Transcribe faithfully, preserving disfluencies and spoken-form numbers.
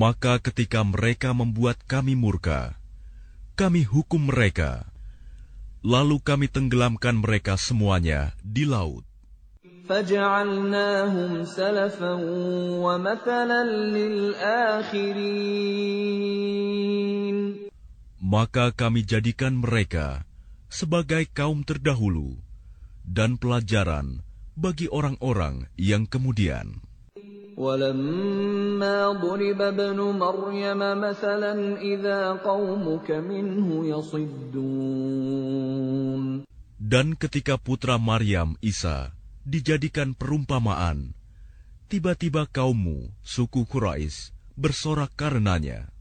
Maka ketika mereka membuat kami murka, kami hukum mereka, lalu kami tenggelamkan mereka semuanya di laut. فَجَعَلْنَاهُمْ سَلَفًا وَمَثَلًا لِلْآخِرِينَ. Maka kami jadikan mereka sebagai kaum terdahulu dan pelajaran bagi orang-orang yang kemudian. وَلَمَّا ضُرِبَ ابْنُ مَرْيَمَ مَثَلًا إِذَا قَوْمُكَ مِنْهُ يَصِدُّونَ. Dan ketika putra Maryam Isa dijadikan perumpamaan, tiba-tiba kaummu, suku Quraisy, bersorak karenanya.